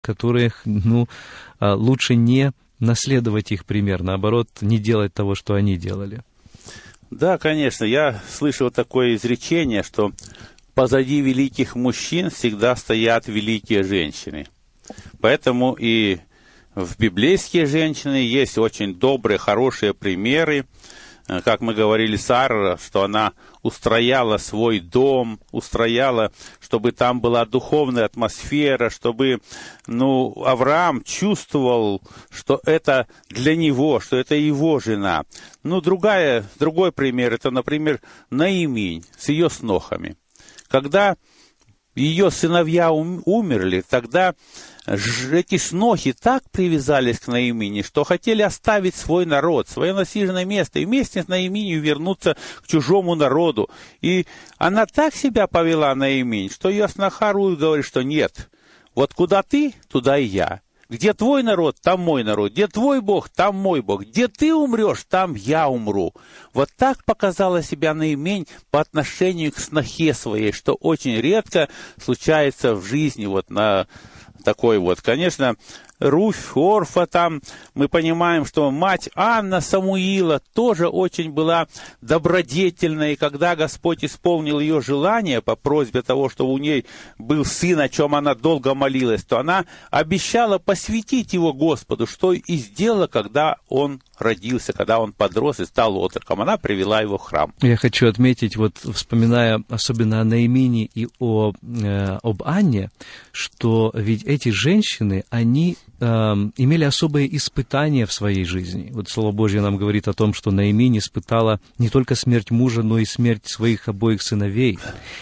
которых, лучше не наследовать их пример, наоборот, не делать того, что они делали. Да, конечно, я слышал такое изречение, что позади великих мужчин всегда стоят великие женщины. Поэтому и в библейские женщины есть очень добрые, хорошие примеры. Как мы говорили, Сара, что она устрояла свой дом, устрояла, чтобы там была духовная атмосфера, чтобы, Авраам чувствовал, что это для него, что это его жена. Другой пример, это, например, Наиминь с ее снохами. Когда ее сыновья умерли, тогда эти снохи так привязались к Наимине, что хотели оставить свой народ, свое насиженное место, и вместе с Наиминью вернуться к чужому народу. И она так себя повела, Наиминь, что ее сноха Рут говорит, что нет, вот куда ты, туда и я. Где твой народ, там мой народ. Где твой Бог, там мой Бог. Где ты умрешь, там я умру. Вот так показала себя Наимень по отношению к снохе своей, что очень редко случается в жизни на такой Конечно, Руфь, Орфа там, мы понимаем, что мать Анна Самуила тоже очень была добродетельной, и когда Господь исполнил ее желание по просьбе того, чтобы у ней был сын, о чем она долго молилась, то она обещала посвятить его Господу, что и сделала, когда он родился, когда он подрос и стал отроком. Она привела его в храм. Я хочу отметить, вспоминая особенно о Наимине и об Анне, что ведь эти женщины, они имели особые испытания в своей жизни. Слово Божье нам говорит о том, что Наиминь испытала не только смерть мужа, но и смерть своих обоих сыновей.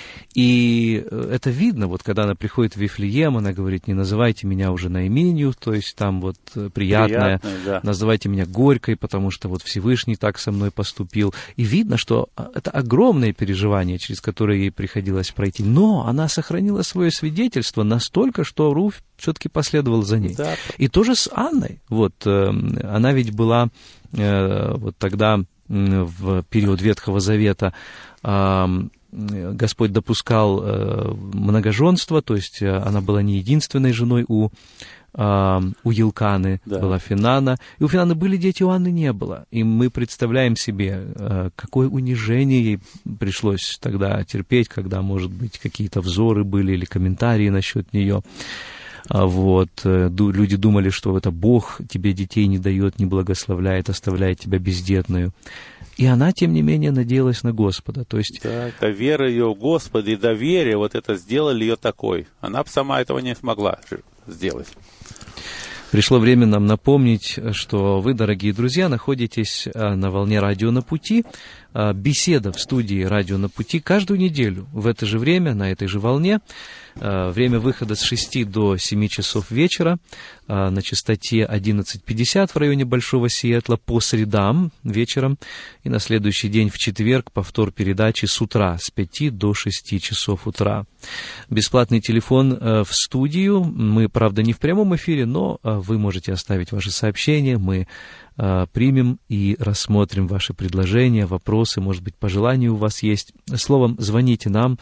И это видно, когда она приходит в Вифлеем, она говорит: не называйте меня уже Наиминью, то есть там приятное, да. Называйте меня горькой, потому что Всевышний так со мной поступил. И видно, что это огромное переживание, через которое ей приходилось пройти. Но она сохранила свое свидетельство настолько, что Руфь все-таки последовал за ней. Да. И тоже с Анной. Она ведь была тогда, в период Ветхого Завета, Господь допускал многоженство, то есть она была не единственной женой у Елканы, да. Была Финана, и у Финаны были дети, у Анны не было. И мы представляем себе, какое унижение ей пришлось тогда терпеть, когда, может быть, какие-то взоры были или комментарии насчет нее. Люди думали, что это Бог тебе детей не дает, не благословляет, оставляет тебя бездетную. И она, тем не менее, надеялась на Господа. То есть... Да, это вера ее в Господа и доверие, это сделали ее такой. Она бы сама этого не смогла сделать. Пришло время нам напомнить, что вы, дорогие друзья, находитесь на волне «Радио на пути». Беседа в студии «Радио на пути» каждую неделю в это же время, на этой же волне. Время выхода с 6 до 7 часов вечера на частоте 11:50 в районе Большого Сиэтла по средам вечером. И на следующий день в четверг повтор передачи с утра с 5 до 6 часов утра. Бесплатный телефон в студию. Мы, правда, не в прямом эфире, но вы можете оставить ваши сообщения. Мы примем и рассмотрим ваши предложения, вопросы, может быть, пожелания у вас есть. Словом, звоните нам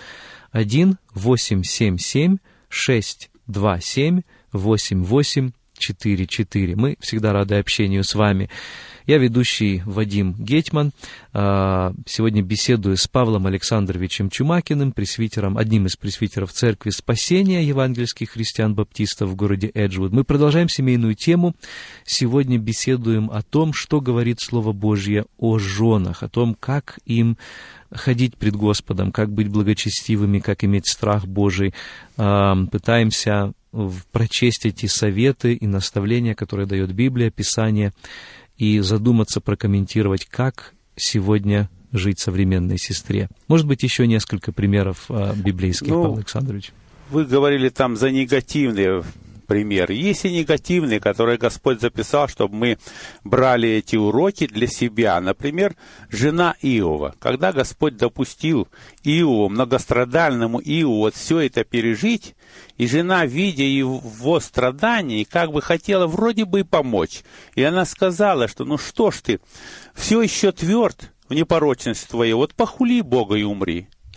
1-877-627-8844. Мы всегда рады общению с вами. Я ведущий Вадим Гетьман. Сегодня беседую с Павлом Александровичем Чумакиным, одним из пресвитеров Церкви Спасения евангельских христиан-баптистов в городе Эджвуд. Мы продолжаем семейную тему. Сегодня беседуем о том, что говорит Слово Божье о женах, о том, как им ходить пред Господом, как быть благочестивыми, как иметь страх Божий. Пытаемся прочесть эти советы и наставления, которые дает Библия, Писание, и задуматься, прокомментировать, как сегодня жить современной сестре. Может быть, еще несколько примеров библейских, Павел Александрович? Вы говорили там за негативные примеры. Есть и негативные, которые Господь записал, чтобы мы брали эти уроки для себя. Например, жена Иова. Когда Господь допустил Иову, многострадальному Иову, все это пережить, и жена, видя его страдания, как бы хотела вроде бы и помочь. И она сказала, что что ж ты, все еще тверд в непорочности твоей, похули Бога и умри.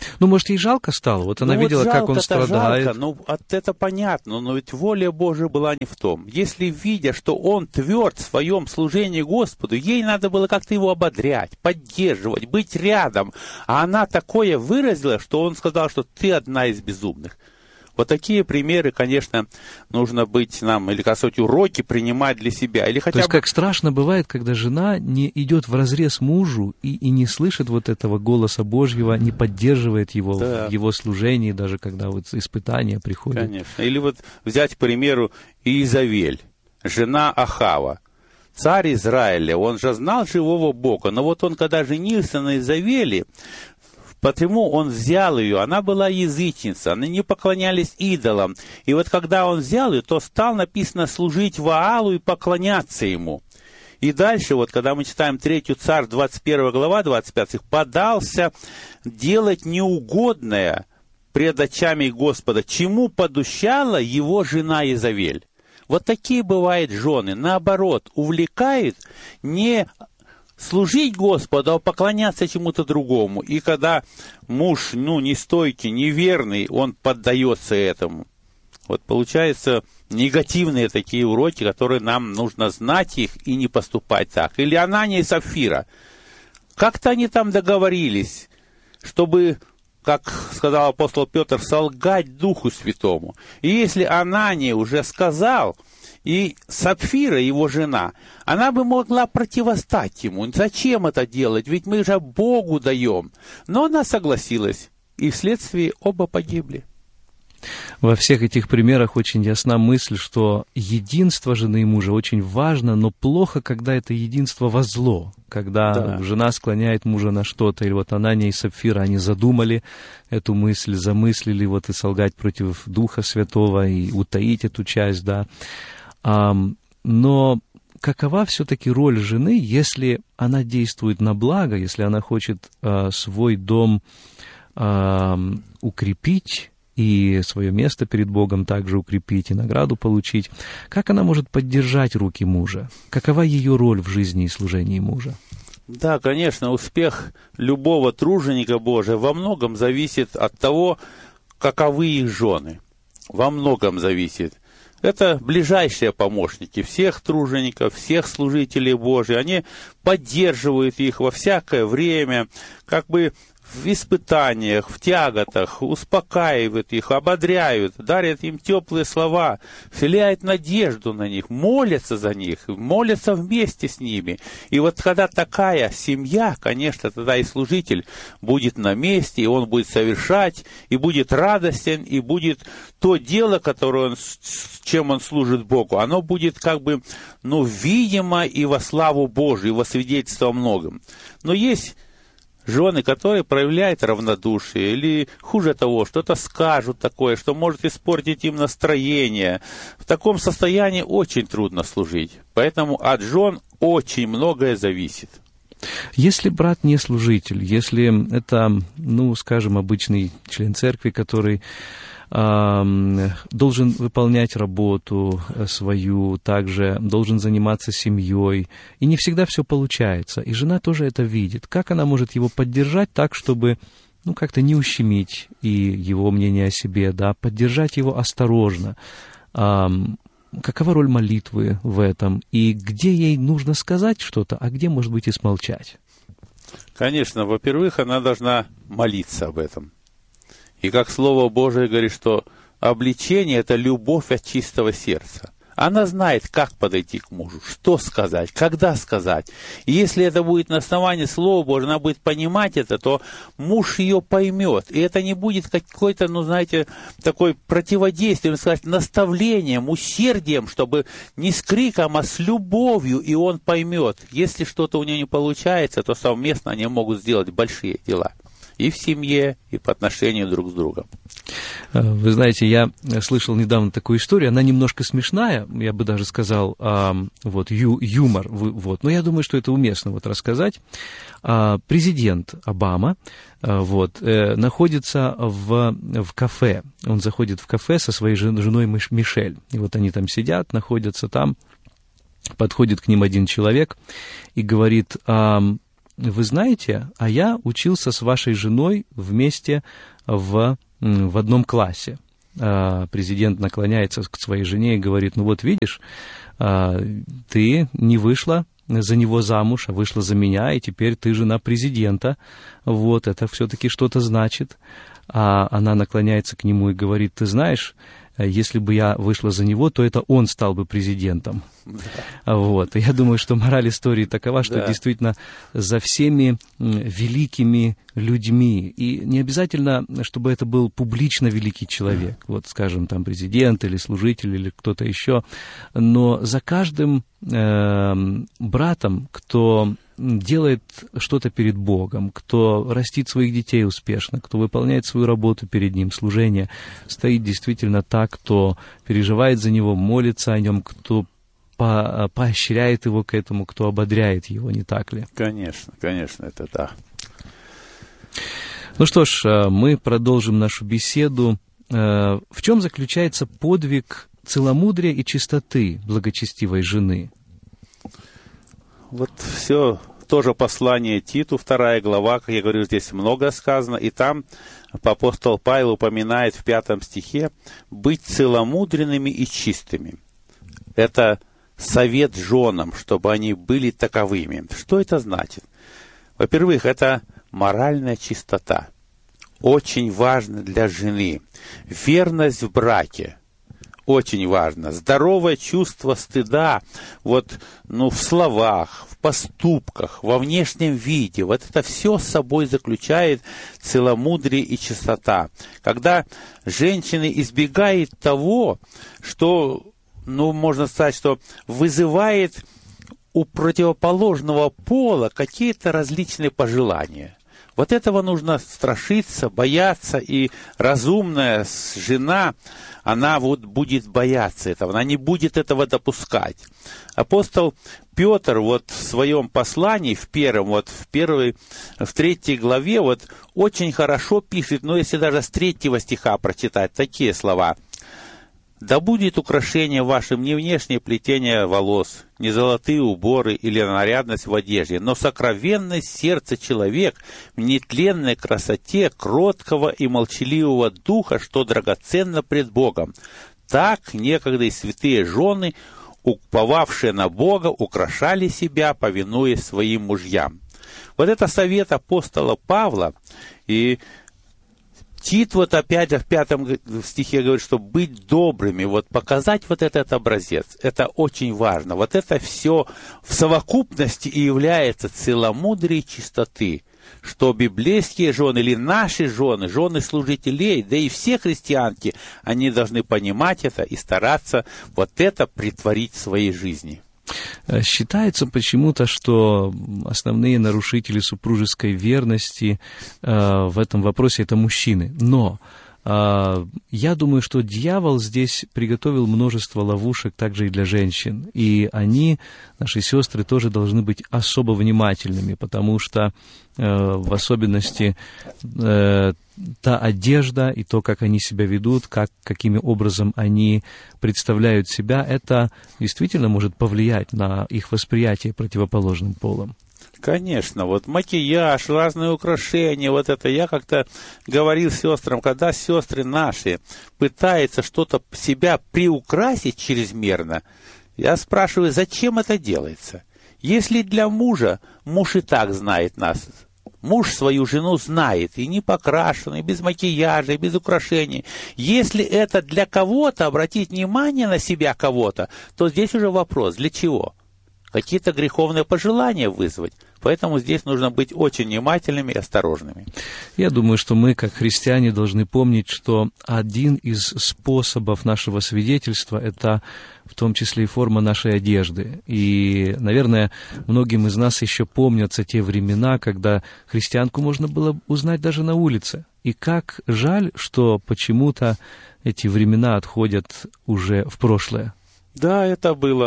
Ну, может, ей жалко стало? Вот она видела, как он страдает. Жалко, ну, это понятно, но ведь воля Божия была не в том. Если, видя, что он тверд в своем служении Господу, ей надо было как-то его ободрять, поддерживать, быть рядом. А она такое выразила, что он сказал, что ты одна из безумных. Вот такие примеры, конечно, нужно быть нам, или, как сказать, уроки принимать для себя. Или хотя То есть, как страшно бывает, когда жена не идет вразрез мужу и не слышит вот этого голоса Божьего, не поддерживает его в его служении, даже когда вот испытания приходят. Конечно. Или вот взять, к примеру, Иезавель, жена Ахава. Царь Израиля, он же знал живого Бога, но вот он, когда женился на Иезавели, потому он взял ее, она была язычница, они не поклонялись идолам. И вот когда он взял ее, то стал, написано, служить Ваалу и поклоняться ему. И дальше, вот когда мы читаем 3 Царь, 21 глава, 25 стих, подался делать неугодное пред очами Господа, чему подущала его жена Иезавель. Вот такие бывают жены, наоборот, увлекают не служить Господу, а поклоняться чему-то другому. И когда муж, нестойкий, неверный, он поддается этому. Вот получается негативные такие уроки, которые нам нужно знать их и не поступать так. Или Анания и Сапфира. Как-то они там договорились, чтобы, как сказал апостол Петр, солгать Духу Святому. И если Анания уже сказал, и Сапфира, его жена, она бы могла противостать ему. Зачем это делать? Ведь мы же Богу даем. Но она согласилась, и вследствие оба погибли. Во всех этих примерах очень ясна мысль, что единство жены и мужа очень важно, но плохо, когда это единство во зло, когда жена склоняет мужа на что-то, или вот Анания и Сапфира, они задумали эту мысль, замыслили вот и солгать против Духа Святого, и утаить эту часть, да. Но какова все-таки роль жены, если она действует на благо, если она хочет свой дом укрепить и свое место перед Богом также укрепить и награду получить? Как она может поддержать руки мужа? Какова ее роль в жизни и служении мужа? Да, конечно, успех любого труженика Божия во многом зависит от того, каковы их жены. Во многом зависит. Это ближайшие помощники всех тружеников, всех служителей Божьих. Они поддерживают их во всякое время, как бы в испытаниях, в тяготах, успокаивают их, ободряют, дарят им теплые слова, вселяют надежду на них, молятся за них, молятся вместе с ними. И вот когда такая семья, конечно, тогда и служитель будет на месте, и он будет совершать, и будет радостен, и будет то дело, которое чем он служит Богу, оно будет как бы, видимо и во славу Божию, и во свидетельство о многом. Но есть жены, которые проявляют равнодушие, или, хуже того, что-то скажут такое, что может испортить им настроение. В таком состоянии очень трудно служить. Поэтому от жен очень многое зависит. Если брат не служитель, если это, скажем, обычный член церкви, который должен выполнять работу свою, также должен заниматься семьей, и не всегда все получается, и жена тоже это видит. Как она может его поддержать так, чтобы, как-то не ущемить и его мнение о себе, да, поддержать его осторожно? Какова роль молитвы в этом? И где ей нужно сказать что-то, а где, может быть, и смолчать? Конечно, во-первых, она должна молиться об этом. И как Слово Божие говорит, что обличение – это любовь от чистого сердца. Она знает, как подойти к мужу, что сказать, когда сказать. И если это будет на основании Слова Божьего, она будет понимать это, то муж ее поймет. И это не будет какой-то, такой противодействием, сказать, наставлением, усердием, чтобы не с криком, а с любовью, и он поймет. Если что-то у нее не получается, то совместно они могут сделать большие дела. И в семье, и по отношению друг с другом. Вы знаете, я слышал недавно такую историю, она немножко смешная, я бы даже сказал, юмор, но я думаю, что это уместно рассказать. Президент Обама находится в кафе, он заходит в кафе со своей женой Мишель, и они там сидят, находятся там, подходит к ним один человек и говорит: вы знаете, а я учился с вашей женой вместе в одном классе. Президент наклоняется к своей жене и говорит: ну вот видишь, ты не вышла за него замуж, а вышла за меня, и теперь ты жена президента. Вот, это все-таки что-то значит. А она наклоняется к нему и говорит: ты знаешь, если бы я вышла за него, то это он стал бы президентом. Да. Вот. И я думаю, что мораль истории такова, что действительно за всеми великими людьми, и не обязательно, чтобы это был публично великий человек, вот, скажем, там, президент или служитель или кто-то еще, но за каждым братом, кто делает что-то перед Богом, кто растит своих детей успешно, кто выполняет свою работу перед Ним, служение, стоит действительно так, кто переживает за него, молится о нем, кто поощряет его к этому, кто ободряет его, не так ли? Конечно, конечно, это да. Ну что ж, мы продолжим нашу беседу. В чем заключается подвиг целомудрия и чистоты благочестивой жены? Вот все тоже послание Титу, 2 глава, как я говорю, здесь много сказано, и там апостол Павел упоминает в 5 стихе быть целомудренными и чистыми. Это совет женам, чтобы они были таковыми. Что это значит? Во-первых, это моральная чистота. Очень важно для жены. Верность в браке. Очень важно. Здоровое чувство стыда в словах, в поступках, во внешнем виде. Вот это все с собой заключает целомудрие и чистота. Когда женщина избегает того, что, можно сказать, что вызывает у противоположного пола какие-то различные пожелания. Вот этого нужно страшиться, бояться, и разумная жена, она будет бояться этого, она не будет этого допускать. Апостол Петр в своем послании, в 3 главе, очень хорошо пишет, если даже с 3 стиха прочитать, такие слова: «Да будет украшение вашим не внешнее плетение волос, не золотые уборы или нарядность в одежде, но сокровенное сердце человек в нетленной красоте кроткого и молчаливого духа, что драгоценно пред Богом. Так некогда и святые жены, уповавшие на Бога, украшали себя, повинуясь своим мужьям». Вот это совет апостола Павла, и Тит опять же в 5 стихе говорит, что быть добрыми, показать этот образец, это очень важно. Это все в совокупности и является целомудрием чистоты, что библейские жены или наши жены, жены служителей, да и все христианки, они должны понимать это и стараться это претворить в своей жизни. Считается почему-то, что основные нарушители супружеской верности в этом вопросе — это мужчины. Но я думаю, что дьявол здесь приготовил множество ловушек также и для женщин. И они, наши сестры, тоже должны быть особо внимательными, потому что в особенности та одежда и то, как они себя ведут, каким образом они представляют себя, это действительно может повлиять на их восприятие противоположным полом. Конечно, макияж, разные украшения, это я как-то говорил сестрам, когда сестры наши пытаются что-то себя приукрасить чрезмерно, я спрашиваю, зачем это делается? Если для мужа, муж и так знает нас, муж свою жену знает, и не покрашен, и без макияжа, и без украшений. Если это для кого-то, обратить внимание на себя кого-то, то здесь уже вопрос, для чего? Какие-то греховные пожелания вызвать. Поэтому здесь нужно быть очень внимательными и осторожными. Я думаю, что мы, как христиане, должны помнить, что один из способов нашего свидетельства — это в том числе и форма нашей одежды. И, наверное, многим из нас еще помнятся те времена, когда христианку можно было узнать даже на улице. И как жаль, что почему-то эти времена отходят уже в прошлое. Да, это было.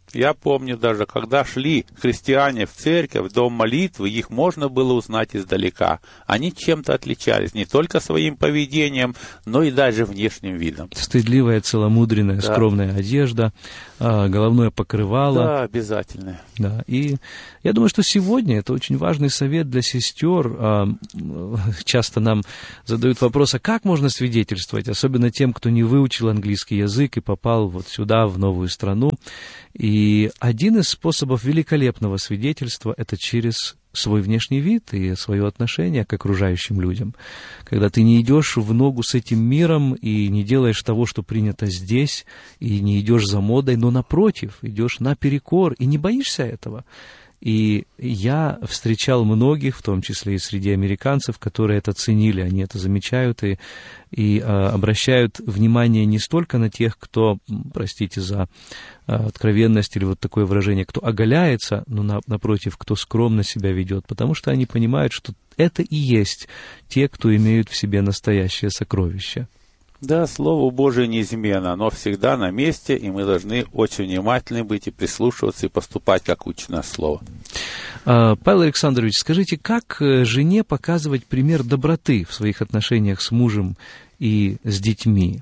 Я помню даже, когда шли христиане в церковь, в дом молитвы, их можно было узнать издалека. Они чем-то отличались, не только своим поведением, но и даже внешним видом. Стыдливая, целомудренная, Да. скромная одежда, головное покрывало. Да, обязательно. Да, и я думаю, что сегодня это очень важный совет для сестер. Часто нам задают вопрос, а как можно свидетельствовать, особенно тем, кто не выучил английский язык и попал вот сюда, в новую страну. И один из способов великолепного свидетельства — это через свой внешний вид и свое отношение к окружающим людям. Когда ты не идешь в ногу с этим миром и не делаешь того, что принято здесь, и не идешь за модой, но напротив, идешь наперекор и не боишься этого. И я встречал многих, в том числе и среди американцев, которые это ценили, они это замечают и обращают внимание не столько на тех, кто, простите за откровенность или вот такое выражение, кто оголяется, но напротив, кто скромно себя ведет, потому что они понимают, что это и есть те, кто имеют в себе настоящее сокровище. Да, Слово Божие неизменно, оно всегда на месте, и мы должны очень внимательны быть и прислушиваться, и поступать, как учит нас Слово. Павел Александрович, скажите, как жене показывать пример доброты в своих отношениях с мужем и с детьми?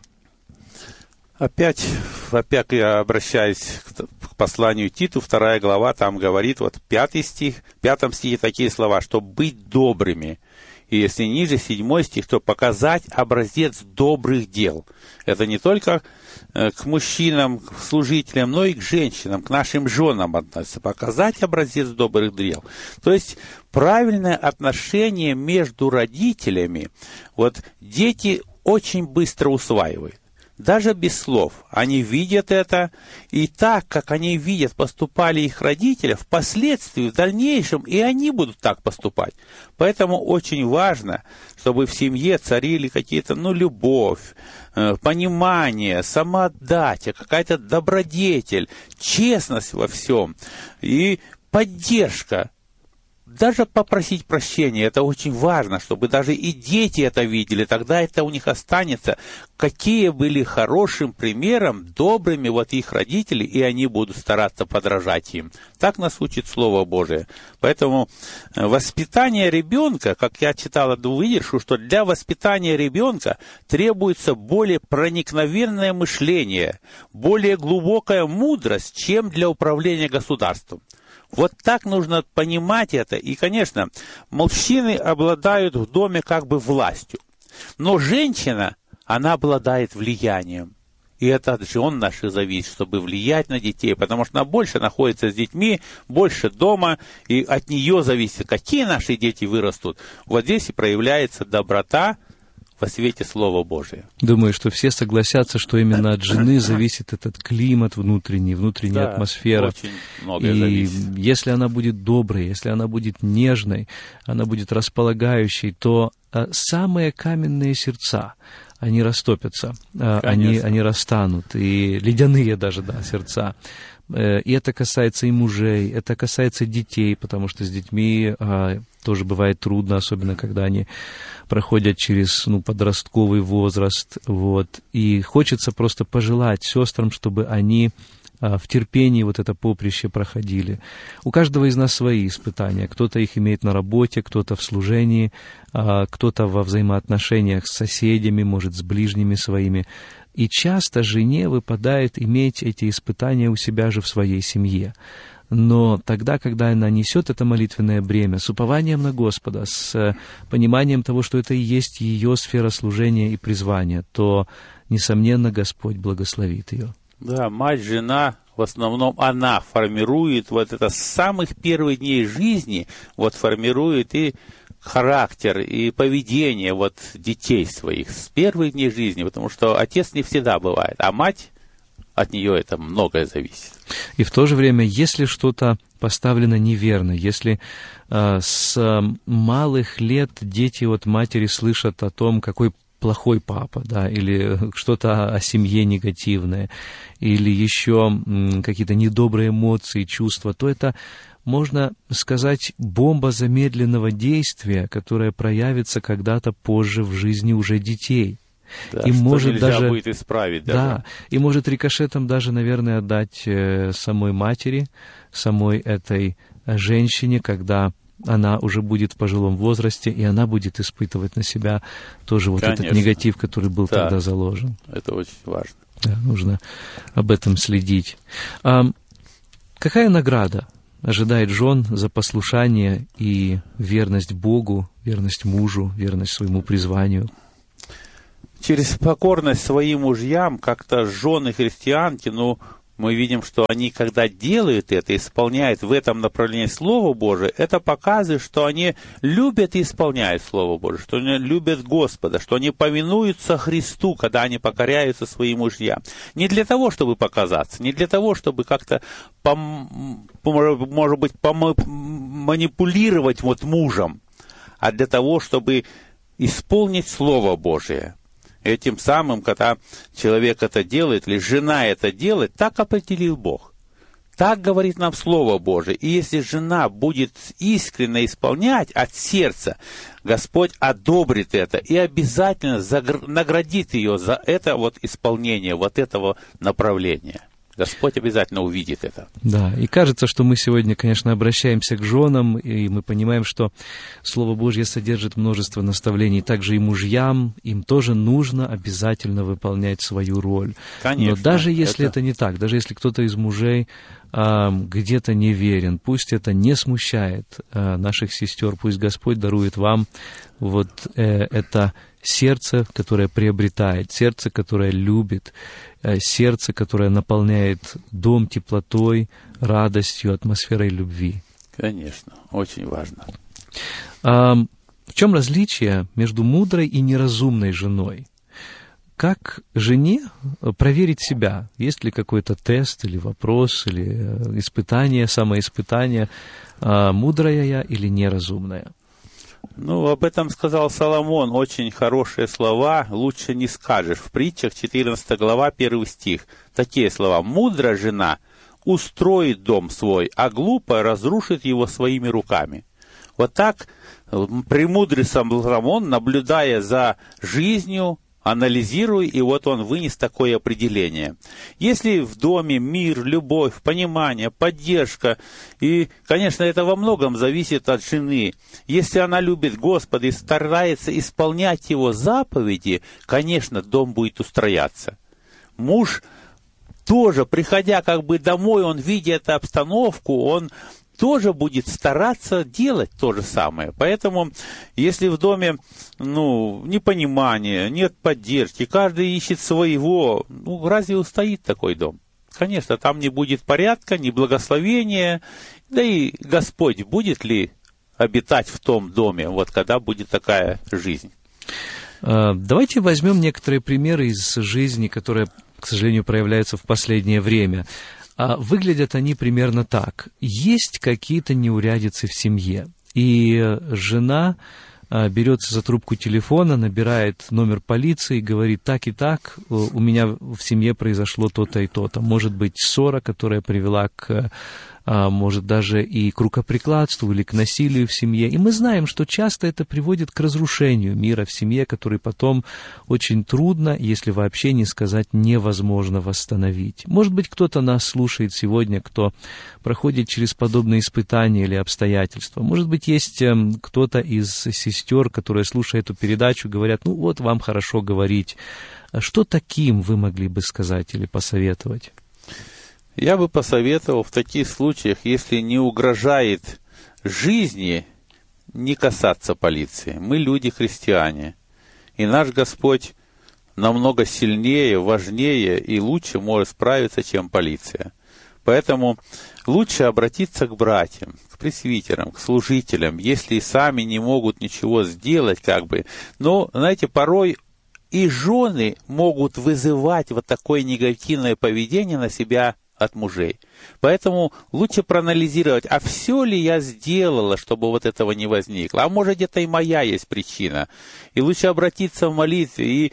Опять я обращаюсь к посланию Титу, 2 глава, там говорит, вот 5 стих, в 5 стихе такие слова, что быть добрыми. И если ниже 7 стих, то показать образец добрых дел. Это не только к мужчинам, к служителям, но и к женщинам, к нашим женам относится. Показать образец добрых дел. То есть правильное отношение между родителями, вот дети очень быстро усваивают. Даже без слов. Они видят это, и так, как они видят, поступали их родители, впоследствии, в дальнейшем, и они будут так поступать. Поэтому очень важно, чтобы в семье царили какие-то, любовь, понимание, самоотдача, какая-то добродетель, честность во всем и поддержка. Даже попросить прощения, это очень важно, чтобы даже и дети это видели, тогда это у них останется, какие были хорошим примером, добрыми вот их родители, и они будут стараться подражать им. Так нас учит Слово Божие. Поэтому воспитание ребенка, как я читал одну выдержку, что для воспитания ребенка требуется более проникновенное мышление, более глубокая мудрость, чем для управления государством. Вот так нужно понимать это. И, конечно, мужчины обладают в доме как бы властью. Но женщина, она обладает влиянием. И это от жен наших зависит, чтобы влиять на детей. Потому что она больше находится с детьми, больше дома. И от нее зависит, какие наши дети вырастут. Вот здесь и проявляется доброта во свете Слова Божия. Думаю, что все согласятся, что именно от жены зависит этот климат внутренняя атмосфера. Очень многое зависит. Если она будет доброй, если она будет нежной, она будет располагающей, то самые каменные сердца, они растопятся, они растанут, и ледяные даже, сердца. И это касается и мужей, это касается детей, потому что с детьми тоже бывает трудно, особенно когда они проходят через подростковый возраст. И хочется просто пожелать сестрам, чтобы они в терпении вот это поприще проходили. У каждого из нас свои испытания. Кто-то их имеет на работе, кто-то в служении, кто-то во взаимоотношениях с соседями, может, с ближними своими. И часто жене выпадает иметь эти испытания у себя же в своей семье. Но тогда, когда она несет это молитвенное бремя с упованием на Господа, с пониманием того, что это и есть ее сфера служения и призвания, то, несомненно, Господь благословит ее. Да, мать, жена, в основном она формирует вот это с самых первых дней жизни, формирует и характер, и поведение детей своих с первых дней жизни, потому что отец не всегда бывает, а мать, от нее это многое зависит. И в то же время, если что-то поставлено неверно, если с малых лет дети от матери слышат о том, какой плохой папа, или что-то о семье негативное, или еще какие-то недобрые эмоции, чувства, то это, можно сказать, бомба замедленного действия, которая проявится когда-то позже в жизни уже детей. Да, и что может нельзя даже будет исправить даже. да, и может рикошетом даже, наверное, отдать самой матери, самой этой женщине, когда она уже будет в пожилом возрасте, и она будет испытывать на себя тоже вот этот негатив, который был тогда заложен. Это очень важно. Да, нужно об этом следить. Какая награда ожидает жен за послушание и верность Богу, верность мужу, верность своему призванию? Через покорность своим мужьям как-то жены христианки, мы видим, что они, когда делают это, исполняют в этом направлении Слово Божие, это показывает, что они любят и исполняют Слово Божие, что они любят Господа, что они повинуются Христу, когда они покоряются своим мужьям. Не для того, чтобы показаться, не для того, чтобы как-то, может быть, манипулировать мужем, а для того, чтобы исполнить Слово Божие. Этим самым, когда человек это делает, или жена это делает, так определил Бог. Так говорит нам Слово Божие. И если жена будет искренне исполнять от сердца, Господь одобрит это и обязательно наградит ее за это исполнение этого направления. Господь обязательно увидит это. Да, и кажется, что мы сегодня, конечно, обращаемся к женам, и мы понимаем, что Слово Божье содержит множество наставлений, также и мужьям, им тоже нужно обязательно выполнять свою роль. Конечно. Но даже если это не так, даже если кто-то из мужей где-то неверен, пусть это не смущает наших сестер, пусть Господь дарует вам это сердце, которое приобретает, сердце, которое любит, сердце, которое наполняет дом теплотой, радостью, атмосферой любви. Конечно, очень важно. В чем различие между мудрой и неразумной женой? Как жене проверить себя? Есть ли какой-то тест или вопрос, или испытание, самоиспытание, мудрая я или неразумная? Об этом сказал Соломон, очень хорошие слова, лучше не скажешь. В притчах 14 глава, 1 стих. Такие слова. «Мудрая жена устроит дом свой, а глупая разрушит его своими руками». Вот так премудрый Соломон, наблюдая за жизнью, анализируя, и он вынес такое определение. Если в доме мир, любовь, понимание, поддержка, и, конечно, это во многом зависит от жены. Если она любит Господа и старается исполнять Его заповеди, конечно, дом будет устрояться. Муж тоже, приходя домой, он, видя эту обстановку, он тоже будет стараться делать то же самое. Поэтому, если в доме, непонимание, нет поддержки, каждый ищет своего, разве устоит такой дом? Конечно, там не будет порядка, ни благословения, да и Господь будет ли обитать в том доме, когда будет такая жизнь? Давайте возьмем некоторые примеры из жизни, которые, к сожалению, проявляются в последнее время. Выглядят они примерно так. Есть какие-то неурядицы в семье, и жена берется за трубку телефона, набирает номер полиции, говорит: так и так, у меня в семье произошло то-то и то-то. Может быть, ссора, которая привела может даже и к рукоприкладству или к насилию в семье. И мы знаем, что часто это приводит к разрушению мира в семье, который потом очень трудно, если вообще не сказать невозможно, восстановить. Может быть, кто-то нас слушает сегодня, кто проходит через подобные испытания или обстоятельства. Может быть, есть кто-то из сестер, которые, слушая эту передачу, говорят: вам хорошо говорить. Что таким вы могли бы сказать или посоветовать? Я бы посоветовал в таких случаях, если не угрожает жизни, не касаться полиции. Мы люди-христиане, и наш Господь намного сильнее, важнее и лучше может справиться, чем полиция. Поэтому лучше обратиться к братьям, к пресвитерам, к служителям, если и сами не могут ничего сделать, Но, порой и жены могут вызывать такое негативное поведение на себя от мужей. Поэтому лучше проанализировать, а все ли я сделала, чтобы этого не возникло. А может, где-то и моя есть причина. И лучше обратиться в молитве и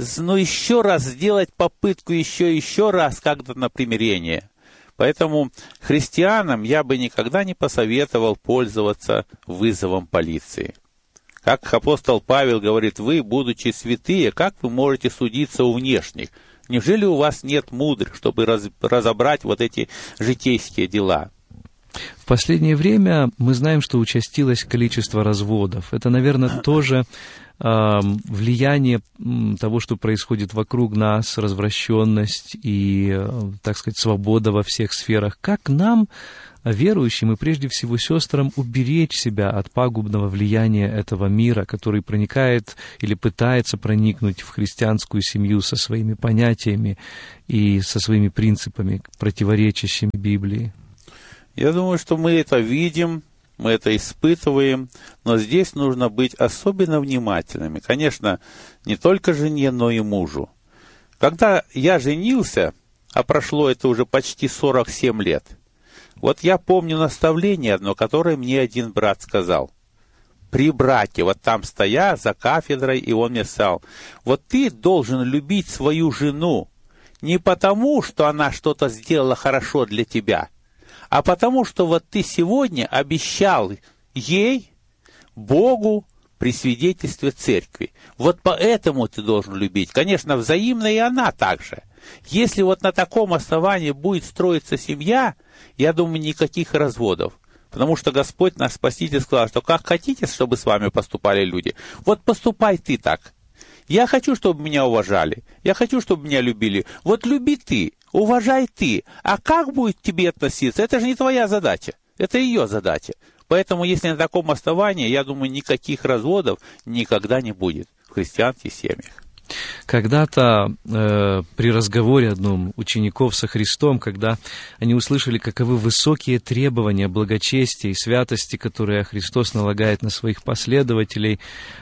еще раз сделать попытку, еще раз на примирение. Поэтому христианам я бы никогда не посоветовал пользоваться вызовом полиции. Как апостол Павел говорит: вы, будучи святые, как вы можете судиться у внешних? Неужели у вас нет мудрых, чтобы разобрать вот эти житейские дела? В последнее время мы знаем, что участилось количество разводов. Это, наверное, тоже влияние того, что происходит вокруг нас, развращенность и, так сказать, свобода во всех сферах. Как нам, верующим и прежде всего сестрам, уберечь себя от пагубного влияния этого мира, который проникает или пытается проникнуть в христианскую семью со своими понятиями и со своими принципами, противоречащими Библии? Я думаю, что мы это видим, мы это испытываем, но здесь нужно быть особенно внимательными. Конечно, не только жене, но и мужу. Когда я женился, а прошло это уже почти 47 лет, вот я помню наставление одно, которое мне один брат сказал. При браке, вот там стоя за кафедрой, и он мне сказал: вот ты должен любить свою жену не потому, что она что-то сделала хорошо для тебя, а потому, что вот ты сегодня обещал ей, Богу, при свидетельстве церкви. Вот поэтому ты должен любить. Конечно, взаимно и она также. Если вот на таком основании будет строиться семья, я думаю, никаких разводов. Потому что Господь, наш Спаситель, сказал, что как хотите, чтобы с вами поступали люди, вот поступай ты так. Я хочу, чтобы меня уважали, я хочу, чтобы меня любили. Вот люби ты, уважай ты. А как будет к тебе относиться, это же не твоя задача, это ее задача. Поэтому, если на таком основании, я думаю, никаких разводов никогда не будет в христианских семьях. Когда-то при разговоре одном учеников со Христом, когда они услышали, каковы высокие требования благочестия и святости, которые Христос налагает на своих последователей,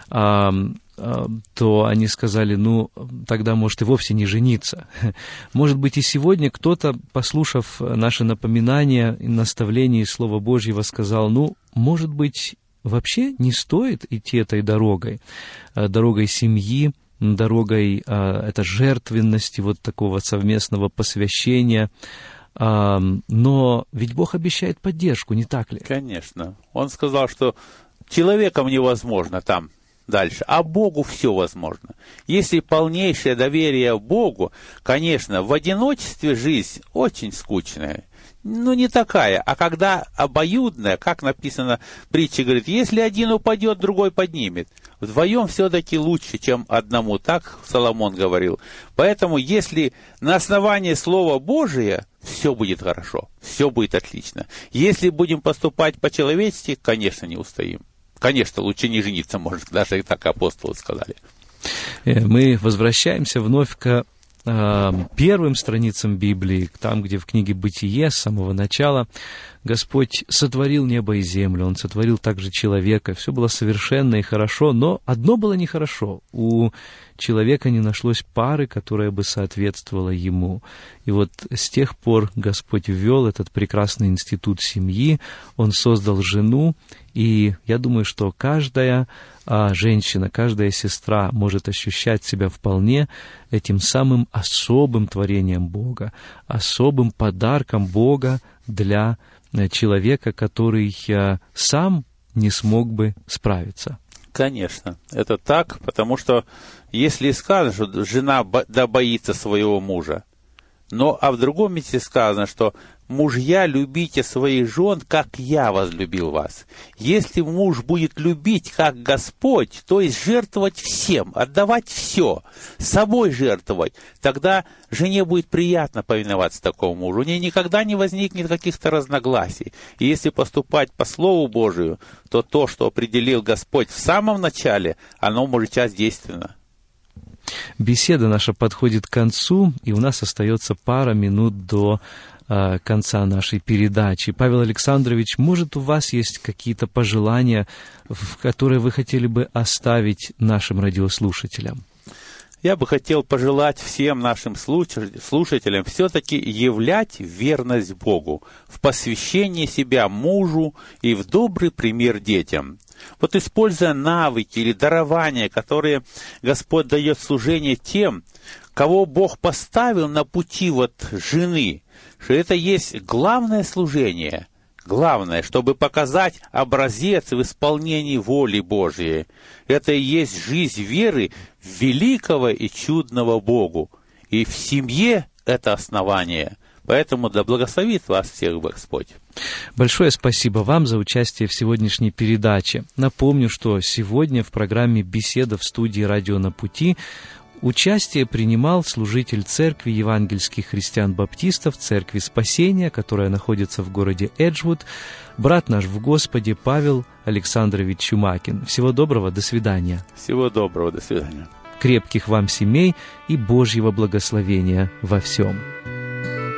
то они сказали: ну, тогда, может, и вовсе не жениться. Может быть, и сегодня кто-то, послушав наши напоминания и наставления из Слова Божьего, сказал: ну, может быть, вообще не стоит идти этой дорогой, дорогой семьи, дорогой это жертвенности, вот такого совместного посвящения. Но ведь Бог обещает поддержку, не так ли? Конечно. Он сказал, что человеком невозможно там дальше, а Богу все возможно. Если полнейшее доверие Богу, конечно, в одиночестве жизнь очень скучная. Ну, не такая, а когда обоюдная, как написано в притче, говорит: если один упадет, другой поднимет. Вдвоем все-таки лучше, чем одному, так Соломон говорил. Поэтому, если на основании Слова Божия, все будет хорошо, все будет отлично. Если будем поступать по-человечески, конечно, не устоим. Конечно, лучше не жениться, может, даже и так апостолы сказали. Мы возвращаемся вновь к первым страницам Библии, там, где в книге «Бытие» с самого начала Господь сотворил небо и землю, Он сотворил также человека, все было совершенно и хорошо, но одно было нехорошо: у человека не нашлось пары, которая бы соответствовала ему. И вот с тех пор Господь ввел этот прекрасный институт семьи, Он создал жену, и я думаю, что каждая женщина, каждая сестра может ощущать себя вполне этим самым особым творением Бога, особым подарком Бога для человека, который сам не смог бы справиться. Конечно, это так, потому что если сказано, что жена да боится своего мужа, а в другом месте сказано, что мужья, любите своих жен, как я возлюбил вас. Если муж будет любить, как Господь, то есть жертвовать всем, отдавать все, собой жертвовать, тогда жене будет приятно повиноваться такому мужу. У нее никогда не возникнет каких-то разногласий. И если поступать по Слову Божию, то, что определил Господь в самом начале, оно может часть действенно. Беседа наша подходит к концу, и у нас остается пара минут до конца нашей передачи. Павел Александрович, может, у вас есть какие-то пожелания, которые вы хотели бы оставить нашим радиослушателям? Я бы хотел пожелать всем нашим слушателям все-таки являть верность Богу в посвящении себя мужу и в добрый пример детям. Вот используя навыки или дарования, которые Господь дает в служение тем, кого Бог поставил на пути жены, что это есть главное служение, главное, чтобы показать образец в исполнении воли Божьей. Это и есть жизнь веры в великого и чудного Богу. И в семье это основание. Поэтому да благословит вас всех Господь. Большое спасибо вам за участие в сегодняшней передаче. Напомню, что сегодня в программе «Беседа» в студии «Радио на пути» участие принимал служитель Церкви евангельских христиан-баптистов Церкви Спасения, которая находится в городе Эджвуд, брат наш в Господе Павел Александрович Чумакин. Всего доброго, до свидания. Всего доброго, до свидания. Крепких вам семей и Божьего благословения во всем.